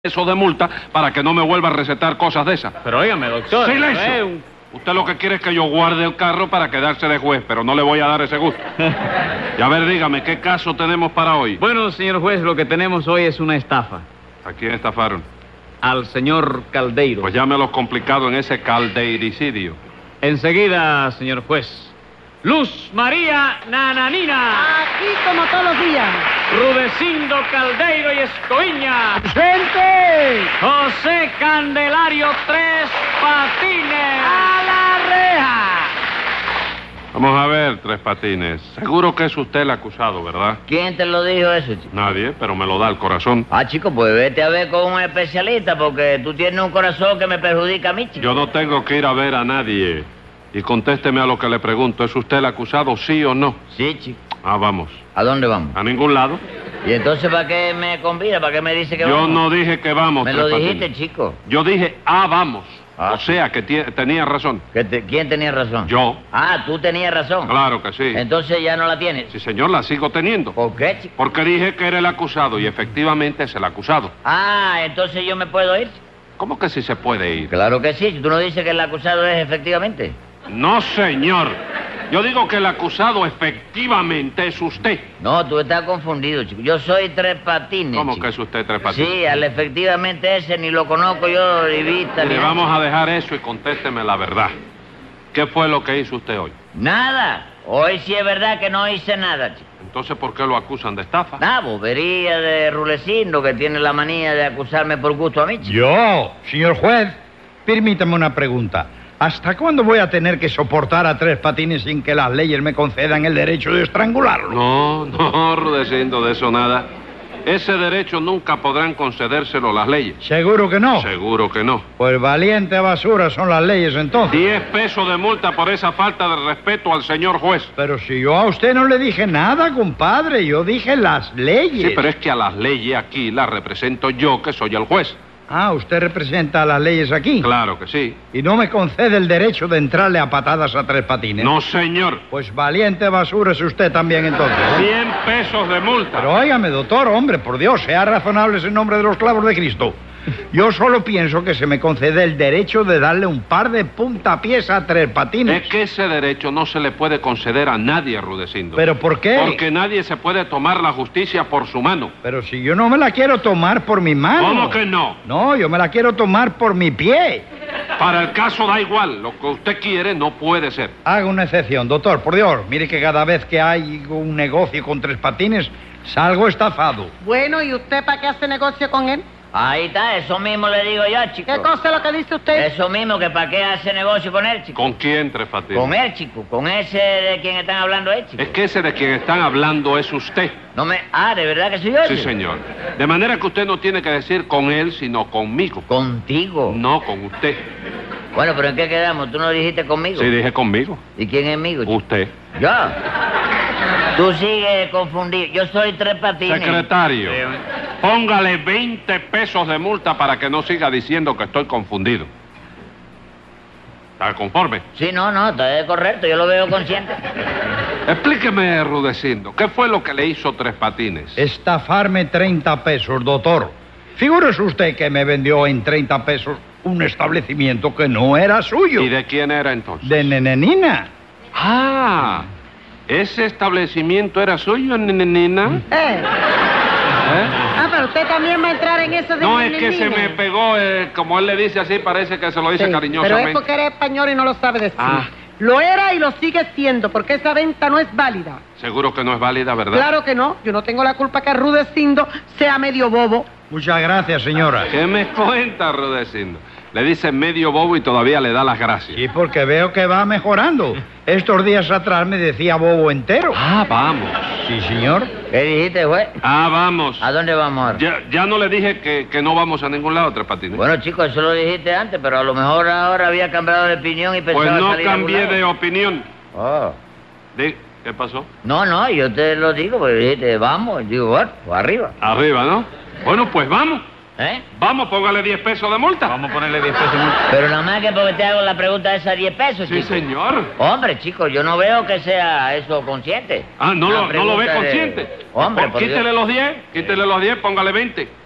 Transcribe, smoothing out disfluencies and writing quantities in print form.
eso de multa para que no me vuelva a recetar cosas de esas. Pero óigame, doctor. ¡Silencio! Usted lo que quiere es que yo guarde el carro para quedarse de juez, pero no le voy a dar ese gusto. Y a ver, dígame, ¿qué caso tenemos para hoy? Bueno, señor juez, lo que tenemos hoy es una estafa. ¿A quién estafaron? Al señor Caldeiro. Pues llámelos complicado en ese caldeiricidio. Enseguida, señor juez. Luz María Nananina. Aquí como todos los días. Rudecindo Caldeiro y Escoviña. ¡Presente! José Candelario Tres Patines. ¡A la reja! Vamos a ver, Tres Patines. Seguro que es usted el acusado, ¿verdad? ¿Quién te lo dijo eso, chico? Nadie, pero me lo da el corazón. Ah, chico, pues vete a ver con un especialista porque tú tienes un corazón que me perjudica a mí, chico. Yo no tengo que ir a ver a nadie. Y contésteme a lo que le pregunto. ¿Es usted el acusado, sí o no? Sí, chico. Ah, vamos. ¿A dónde vamos? ¿A ningún lado? ¿Y entonces para qué me convida? ¿Para qué me dice que Yo vamos? no dije que vamos, Me Tres lo Patines. dijiste, chico. Yo dije, vamos. Ah, O sea, que tenía razón. ¿Quién tenía razón? Yo. Ah, tú tenías razón. Claro que sí. Entonces ya no la tienes. Sí, señor, la sigo teniendo. ¿Por qué, chico? Porque dije que era el acusado y efectivamente es el acusado. Ah, entonces yo me puedo ir. ¿Cómo que sí se puede ir? Claro que sí. Tú no dices que el acusado es efectivamente. No, señor. Yo digo que el acusado efectivamente es usted. No, tú estás confundido, chico. Yo soy Tres Patines. ¿Cómo chico. que es usted, Tres Patines? Sí, al efectivamente ese ni lo conozco yo ni vista ni Le nada. vamos a dejar eso y contésteme la verdad. ¿Qué fue lo que hizo usted hoy? Nada. Hoy sí es verdad que no hice nada, chico. Entonces, ¿por qué lo acusan de estafa? Nada, bobería de Rulecindo que tiene la manía de acusarme por gusto a mí, chico. Yo, señor juez, permítame una pregunta. ¿Hasta cuándo voy a tener que soportar a Tres Patines sin que las leyes me concedan el derecho de estrangularlo? No, Rudecindo, de eso nada. Ese derecho nunca podrán concedérselo las leyes. ¿Seguro que no? Seguro que no. Pues valiente basura son las leyes entonces. 10 pesos de multa por esa falta de respeto al señor juez. Pero si yo a usted no le dije nada, compadre, yo dije las leyes. Sí, pero es que a las leyes aquí las represento yo, que soy el juez. Ah, usted representa las leyes aquí. Claro que sí. Y no me concede el derecho de entrarle a patadas a Tres Patines. No, señor. Pues valiente basura es usted también entonces. 100 pesos de multa. Pero óigame, doctor, hombre, por Dios, sea razonable en nombre de los clavos de Cristo. Yo solo pienso que se me concede el derecho de darle un par de puntapiés a Tres Patines. Es que ese derecho no se le puede conceder a nadie, Rudecindo. ¿Pero por qué? Porque nadie se puede tomar la justicia por su mano. Pero si yo no me la quiero tomar por mi mano. ¿Cómo que no? No, yo me la quiero tomar por mi pie. Para el caso da igual. Lo que usted quiere no puede ser. Haga una excepción, doctor, por Dios. Mire que cada vez que hay un negocio con Tres Patines, salgo estafado. Bueno, ¿y usted para qué hace negocio con él? Ahí está, eso mismo le digo yo, chico. ¿Qué cosa es lo que dice usted? Eso mismo, que para qué hace negocio con él, chico. ¿Con quién, Tres Patines? Con él, chico. Con ese de quien están hablando ahí, chico. Es que ese de quien están hablando es usted. No me... Ah, ¿de verdad que soy yo, Sí, chico? señor. De manera que usted no tiene que decir con él, sino conmigo. ¿Contigo? No con usted. Bueno, pero ¿en qué quedamos? ¿Tú no dijiste conmigo? Sí, dije conmigo. ¿Y quién es amigo, chico? Usted. ¿Yo? Tú sigues confundido. Yo soy Tres Patines. Secretario, póngale 20 pesos de multa para que no siga diciendo que estoy confundido. ¿Está conforme? Sí, no, está correcto. Yo lo veo consciente. Explíqueme, Rudecindo, ¿qué fue lo que le hizo Tres Patines? Estafarme 30 pesos, doctor. Figúrese usted que me vendió en 30 pesos un establecimiento que no era suyo. ¿Y de quién era entonces? De Nenenina. Ah, ¿ese establecimiento era suyo, nenina? Pero usted también va a entrar en eso de No, es que se nenenina. me pegó, como él le dice así, parece que se lo dice Sí, cariñosamente. pero es porque eres español y no lo sabe decir. Ah. Lo era y lo sigue siendo, porque esa venta no es válida. Seguro que no es válida, ¿verdad? Claro que no. Yo no tengo la culpa que Rudecindo sea medio bobo. Muchas gracias, señora. ¿Qué me cuenta, Rudecindo? Le dice medio bobo y todavía le da las gracias. Sí, porque veo que va mejorando. Estos días atrás me decía bobo entero. Ah, vamos. Sí, señor. ¿Qué dijiste, güey? Ah, vamos. ¿A dónde vamos ahora? Ya no le dije que no vamos a ningún lado, Tres Patines. Bueno, chicos, eso lo dijiste antes, pero a lo mejor ahora había cambiado de opinión y pensaba pues no salir a algún cambié lado. de opinión. Oh. ¿Qué pasó? No, yo te lo digo, porque dijiste, vamos. Digo, bueno, pues arriba. Arriba, ¿no? Bueno, pues vamos. ¿Eh? Vamos, póngale 10 pesos de multa. Vamos a ponerle 10 pesos de multa. Pero nada más que porque te hago la pregunta esa 10 pesos, Sí, chico. señor. Hombre, chicos, yo no veo que sea eso consciente. Ah, ¿no Una lo ve pregunta de- consciente? Hombre, Pues por Dios. quítele los 10, póngale 20.